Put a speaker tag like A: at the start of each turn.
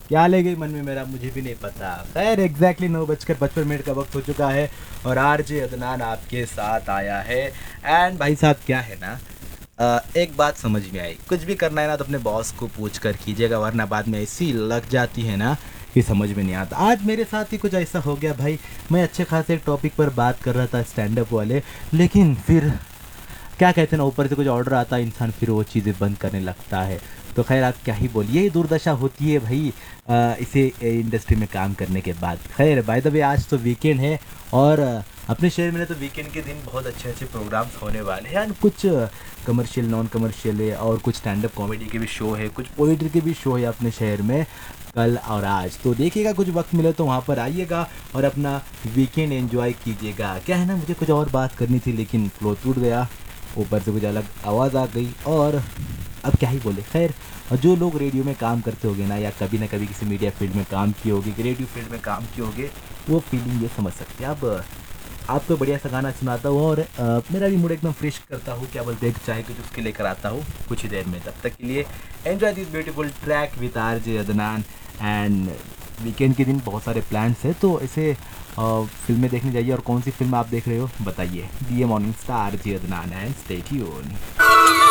A: क्या ले गई मन में मेरा मुझे भी नहीं पता। खैर एग्जैक्टली 9:55 का वक्त हो चुका है और आरजे अदनान आपके साथ आया है। एंड भाई साहब क्या है ना, एक बात समझ में आई, कुछ भी करना है ना तो अपने बॉस को पूछ कर कीजिएगा, वरना बाद में ऐसी लग जाती है ना कि समझ में नहीं आता। आज मेरे साथ ही कुछ ऐसा हो गया भाई। मैं अच्छे खासे एक टॉपिक पर बात कर रहा था स्टैंड अप वाले, लेकिन फिर क्या कहते हैं ना, ऊपर से कुछ ऑर्डर आता है, इंसान फिर वो चीज़ें बंद करने लगता है। तो खैर आप क्या ही बोलिए, यही दुर्दशा होती है भाई इसे इंडस्ट्री में काम करने के बाद। खैर बाय द वे आज तो वीकेंड है और अपने शहर में ना तो वीकेंड के दिन बहुत अच्छे अच्छे प्रोग्राम्स होने वाले हैं। कुछ कमर्शियल नॉन कमर्शियल है और कुछ स्टैंड अप कॉमेडी के भी शो है, कुछ पोइट्री के भी शो है अपने शहर में कल और आज। तो देखिएगा, कुछ वक्त मिले तो वहाँ पर आइएगा और अपना वीकेंड एंजॉय कीजिएगा। क्या है ना, मुझे कुछ और बात करनी थी लेकिन फ्लो टूट गया, ऊपर से कुछ अलग आवाज़ आ गई और अब क्या ही बोले। खैर, और जो लोग रेडियो में काम करते होंगे ना, या कभी ना कभी किसी मीडिया फील्ड में काम किए होगे, क्रिएटिव फील्ड में काम किए होगे, वो फीलिंग ये समझ सकते हैं। अब आपको बढ़िया सा गाना सुनाता हूँ और मेरा भी मूड एकदम फ्रेश करता हूँ, क्या बोलते हैं, चाय कुछ उसके लेकर आता हूँ कुछ ही देर में। तब तक के लिए enjoy this beautiful track with RJ Adnan. And weekend के दिन बहुत सारे प्लान्स हैं, तो इसे फिल्में देखने जाइए। और कौन सी फिल्म आप देख रहे हो बताइए। D A morning star, RJ Adnan and stay tune.